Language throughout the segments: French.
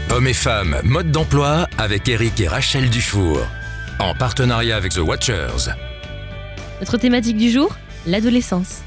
Hommes et femmes, mode d'emploi avec Eric et Rachel Dufour. En partenariat avec The Watchers. Notre thématique du jour, l'adolescence.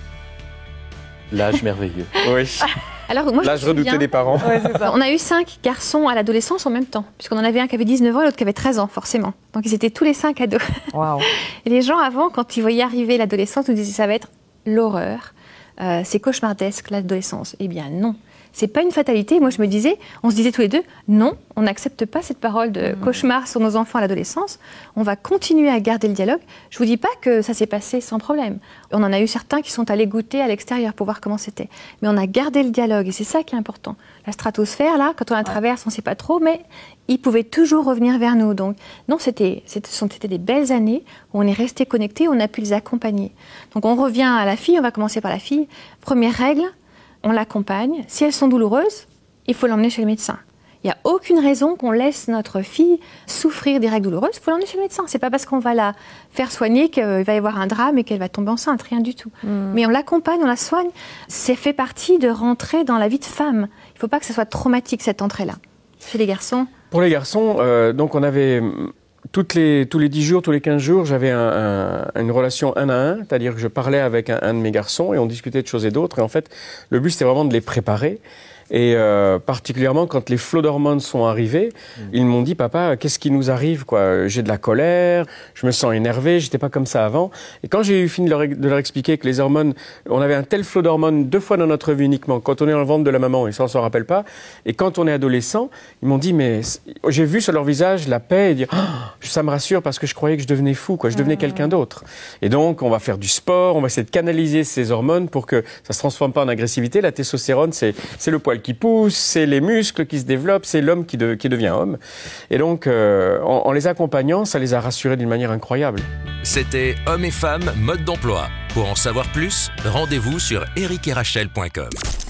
L'âge merveilleux. Oui. Alors, moi, L'âge redouté des parents. Ouais, on a eu 5 garçons à l'adolescence en même temps, puisqu'on en avait un qui avait 19 ans et l'autre qui avait 13 ans, forcément. Donc, ils étaient tous les 5 ados. Waouh. Et les gens, avant, quand ils voyaient arriver l'adolescence, nous disaient ça va être l'horreur. C'est cauchemardesque, l'adolescence. Eh bien, non. C'est pas une fatalité. Moi, on se disait tous les deux, non, on n'accepte pas cette parole de cauchemar sur nos enfants à l'adolescence. On va continuer à garder le dialogue. Je vous dis pas que ça s'est passé sans problème. On en a eu certains qui sont allés goûter à l'extérieur pour voir comment c'était. Mais on a gardé le dialogue et c'est ça qui est important. La stratosphère, là, quand on la traverse, on sait pas trop, mais ils pouvaient toujours revenir vers nous. Donc, non, c'était des belles années où on est resté connectés, on a pu les accompagner. Donc, on revient à la fille, on va commencer par la fille. Première règle, on l'accompagne. Si elles sont douloureuses, il faut l'emmener chez le médecin. Il n'y a aucune raison qu'on laisse notre fille souffrir des règles douloureuses. Il faut l'emmener chez le médecin. Ce n'est pas parce qu'on va la faire soigner qu'il va y avoir un drame et qu'elle va tomber enceinte, rien du tout. Mais on l'accompagne, on la soigne. Ça fait partie de rentrer dans la vie de femme. Il ne faut pas que ça soit traumatique, cette entrée-là. Chez les garçons. Pour les garçons, donc on avait tous les 10 jours, tous les 15 jours, j'avais une relation 1 à 1, c'est-à-dire que je parlais avec un de mes garçons et on discutait de choses et d'autres. Et en fait, le but, c'était vraiment de les préparer. Et particulièrement quand les flots d'hormones sont arrivés, ils m'ont dit « Papa, qu'est-ce qui nous arrive quoi ? J'ai de la colère, je me sens énervé, j'étais pas comme ça avant. » Et quand j'ai eu fini de leur expliquer que les hormones, on avait un tel flot d'hormones 2 fois dans notre vie uniquement, quand on est dans le ventre de la maman, et ça on s'en rappelle pas, et quand on est adolescent, ils m'ont dit « Mais j'ai vu sur leur visage la paix et dire oh, ça me rassure parce que je croyais que je devenais fou, quoi, je devenais quelqu'un d'autre. » Et donc on va faire du sport, on va essayer de canaliser ces hormones pour que ça se transforme pas en agressivité. La testostérone, c'est le poil qui pousse, c'est les muscles qui se développent, c'est l'homme qui devient homme. Et donc, en les accompagnant, ça les a rassurés d'une manière incroyable. C'était Hommes et femmes, mode d'emploi. Pour en savoir plus, rendez-vous sur ericetrachel.com.